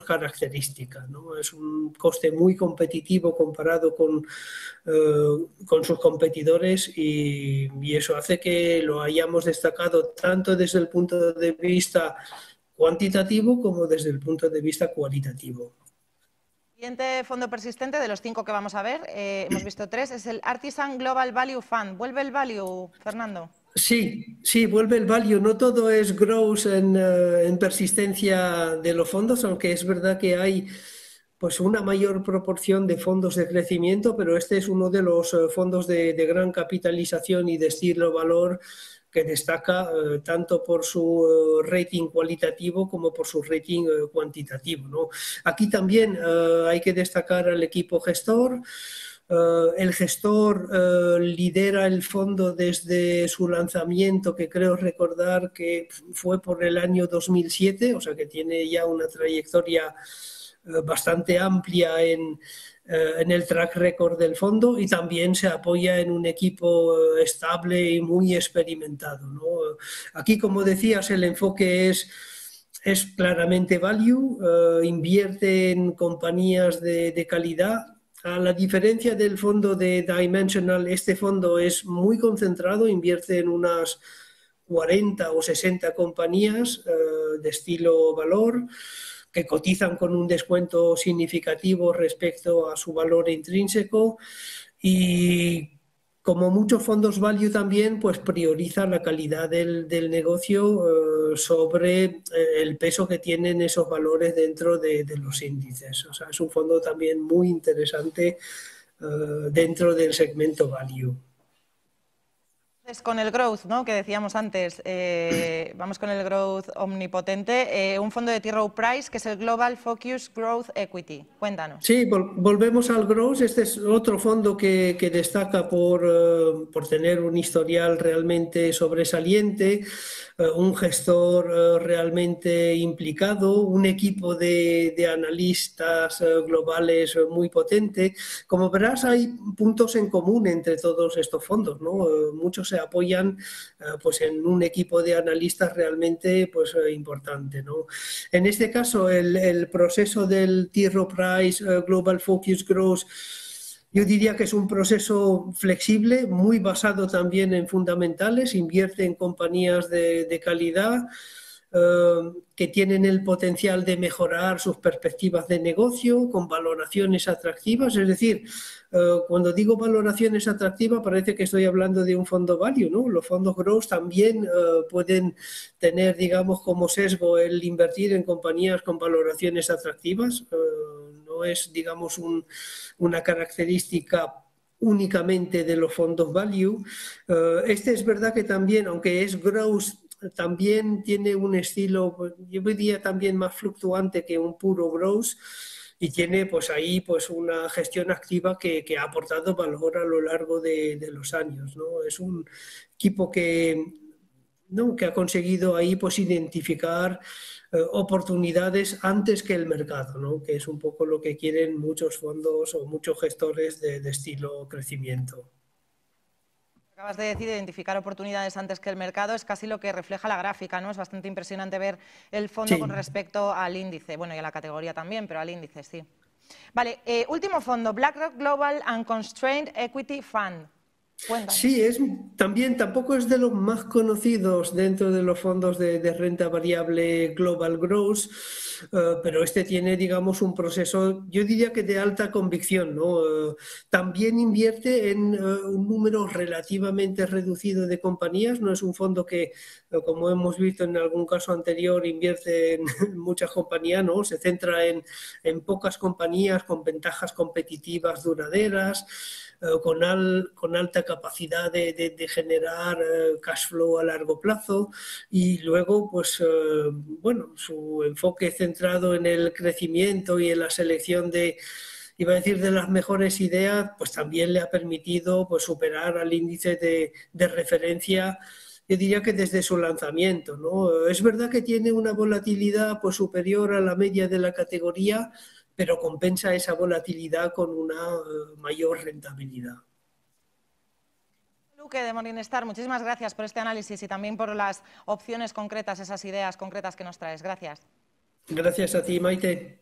características, ¿no? Es un coste muy competitivo comparado con sus competidores y eso hace que lo hayamos destacado tanto desde el punto de vista cuantitativo como desde el punto de vista cualitativo. Siguiente fondo persistente de los 5 que vamos a ver, hemos visto 3, es el Artisan Global Value Fund. ¿Vuelve el value, Fernando? Sí, vuelve el value. No todo es growth en persistencia de los fondos, aunque es verdad que hay pues una mayor proporción de fondos de crecimiento, pero este es uno de los fondos de gran capitalización y de estilo valor que destaca tanto por su rating cualitativo como por su rating cuantitativo, ¿no? Aquí también hay que destacar al equipo gestor. El gestor lidera el fondo desde su lanzamiento, que creo recordar que fue por el año 2007, o sea que tiene ya una trayectoria bastante amplia en el track record del fondo, y también se apoya en un equipo estable y muy experimentado, ¿no? Aquí, como decías, el enfoque es claramente value, invierte en compañías de calidad. A la diferencia del fondo de Dimensional, este fondo es muy concentrado, invierte en unas 40 o 60 compañías de estilo valor que cotizan con un descuento significativo respecto a su valor intrínseco, y como muchos fondos value también, pues prioriza la calidad del negocio sobre el peso que tienen esos valores dentro de los índices. O sea, es un fondo también muy interesante dentro del segmento value. Con el growth, ¿no?, que decíamos antes, vamos con el growth omnipotente, un fondo de T. Rowe Price que es el Global Focus Growth Equity. Cuéntanos. Sí, volvemos al growth. Este es otro fondo que destaca por tener un historial realmente sobresaliente, un gestor realmente implicado, un equipo de analistas globales muy potente. Como verás, hay puntos en común entre todos estos fondos, ¿no? Muchos se apoyan pues en un equipo de analistas realmente pues, importante, ¿no? En este caso, el proceso del T. Rowe Price Global Focus Growth, yo diría que es un proceso flexible, muy basado también en fundamentales, invierte en compañías de calidad que tienen el potencial de mejorar sus perspectivas de negocio con valoraciones atractivas. Es decir, cuando digo valoraciones atractivas parece que estoy hablando de un fondo value, ¿no? Los fondos growth también pueden tener, digamos, como sesgo el invertir en compañías con valoraciones atractivas. No es, digamos, una característica únicamente de los fondos value. Este es verdad que también, aunque es growth, también tiene un estilo, yo diría también más fluctuante que un puro growth, y tiene pues ahí pues una gestión activa que ha aportado valor a lo largo de los años, ¿no? Es un equipo ¿no?, que ha conseguido ahí pues identificar oportunidades antes que el mercado, ¿no?, que es un poco lo que quieren muchos fondos o muchos gestores de estilo crecimiento. Acabas de decir, identificar oportunidades antes que el mercado es casi lo que refleja la gráfica, ¿no? Es bastante impresionante ver el fondo con respecto al índice, bueno, y a la categoría también, pero al índice sí. Vale, último fondo, BlackRock Global Unconstrained Equity Fund. Cuéntanos. Sí, también tampoco es de los más conocidos dentro de los fondos de renta variable Global Growth, pero este tiene, digamos, un proceso, yo diría que de alta convicción, ¿no? También invierte en un número relativamente reducido de compañías. No es un fondo que, como hemos visto en algún caso anterior, invierte en muchas compañías, ¿no? Se centra en pocas compañías con ventajas competitivas duraderas, con alta capacidad de generar cash flow a largo plazo, y luego pues bueno, su enfoque centrado en el crecimiento y en la selección de, iba a decir, de las mejores ideas, pues también le ha permitido pues superar al índice de referencia, yo diría que desde su lanzamiento, ¿no? Es verdad que tiene una volatilidad pues superior a la media de la categoría, pero compensa esa volatilidad con una mayor rentabilidad. Luque de Morningstar, muchísimas gracias por este análisis y también por las opciones concretas, esas ideas concretas que nos traes. Gracias. Gracias a ti, Maite.